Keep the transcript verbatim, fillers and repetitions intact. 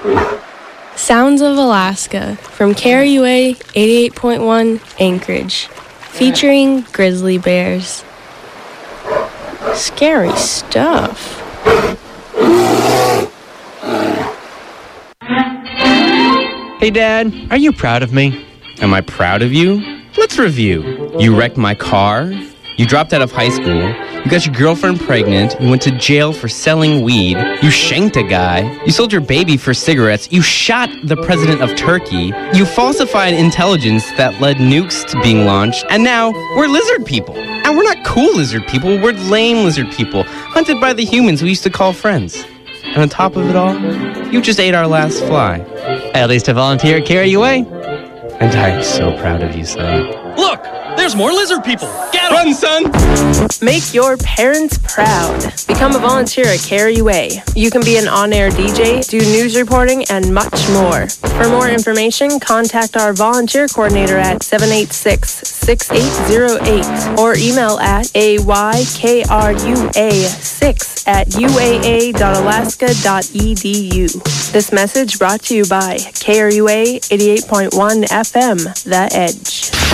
Sounds of Alaska from K R U A eighty-eight point one Anchorage, featuring grizzly bears. Scary stuff. Hey, Dad, are you proud of me? Am I proud of you? Let's review. You wrecked my car. You dropped out of high school. You got your girlfriend pregnant. You went to jail for selling weed. You shanked a guy. You sold your baby for cigarettes. You shot the president of Turkey. You falsified intelligence that led nukes to being launched. And now we're lizard people. And we're not cool lizard people. We're lame lizard people, hunted by the humans we used to call friends. And on top of it all, you just ate our last fly. At least I volunteer at K R U A. And I am so proud of you, son. Look! There's more lizard people! Get 'em! Run, son! Make your parents proud. Become a volunteer at K R U A. You can be an on-air D J, do news reporting, and much more. For more information, contact our volunteer coordinator at seven eight six, six eight zero eight or email at a y k r u a six at u a a dot alaska dot e d u. This message brought to you by K R U A eighty-eight point one F M, The Edge.